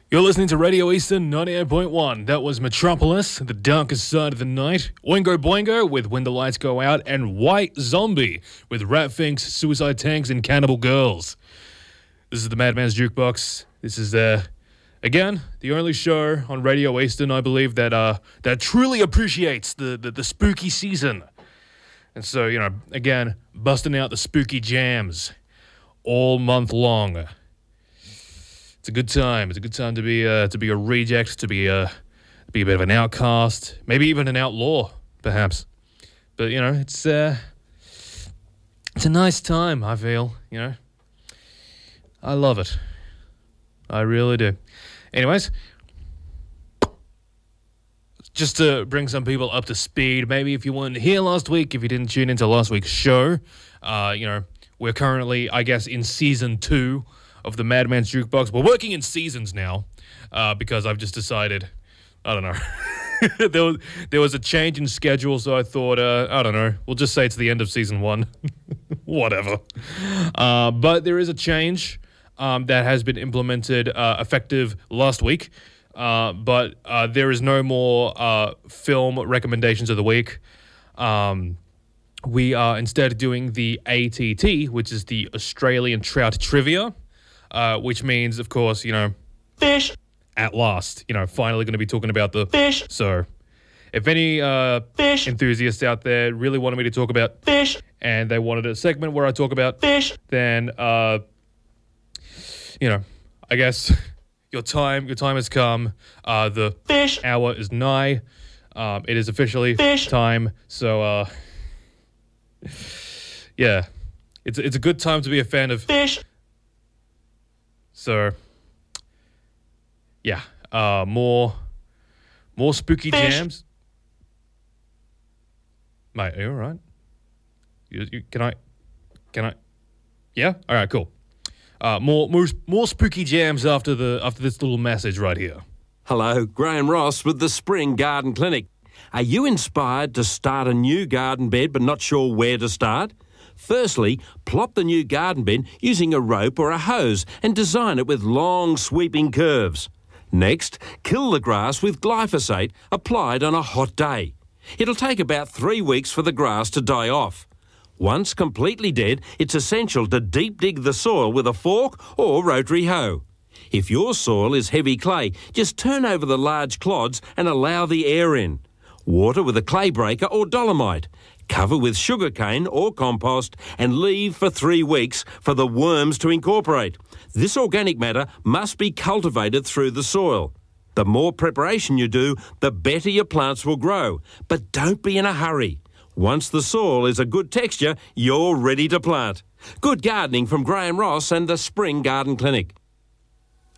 You're listening to Radio Eastern 98.1. That was Metropolis, The Darkest Side of the Night, Oingo Boingo with When the Lights Go Out, and White Zombie with Rat Finks, Suicide Tanks, and Cannibal Girls. This is the Madman's Jukebox. This is, again, the only show on Radio Eastern, I believe, that truly appreciates the spooky season. And so, again, busting out the spooky jams all month long. It's a good time. It's a good time to be a reject, to be a bit of an outcast, maybe even an outlaw, perhaps. But it's a nice time. I feel. I love it. I really do. Anyways, just to bring some people up to speed, maybe if you weren't here last week, if you didn't tune into last week's show, we're currently, I guess, in season 2 of the Madman's Jukebox. We're working in seasons now because I've just decided, I don't know, there was a change in schedule, so I thought, I don't know, we'll just say it's the end of season 1. Whatever. But there is a change that has been implemented effective last week, but there is no more film recommendations of the week. We are instead doing the ATT, which is the Australian Trout Trivia. Which means, of course, fish. At last, finally going to be talking about the fish. So, if any fish enthusiasts out there really wanted me to talk about fish, and they wanted a segment where I talk about fish, then, I guess your time has come. The fish hour is nigh. It is officially fish time. So, yeah, it's a good time to be a fan of fish. So, yeah, more spooky jams. Mate, are you all right? Can I? Yeah? All right, cool. More spooky jams after this little message right here. Hello, Graham Ross with the Spring Garden Clinic. Are you inspired to start a new garden bed but not sure where to start? Firstly, plop the new garden bed using a rope or a hose and design it with long sweeping curves. Next, kill the grass with glyphosate applied on a hot day. It'll take about 3 weeks for the grass to die off. Once completely dead, it's essential to deep dig the soil with a fork or rotary hoe. If your soil is heavy clay, just turn over the large clods and allow the air in. Water with a clay breaker or dolomite. Cover with sugarcane or compost and leave for 3 weeks for the worms to incorporate. This organic matter must be cultivated through the soil. The more preparation you do, the better your plants will grow. But don't be in a hurry. Once the soil is a good texture, you're ready to plant. Good gardening from Graham Ross and the Spring Garden Clinic.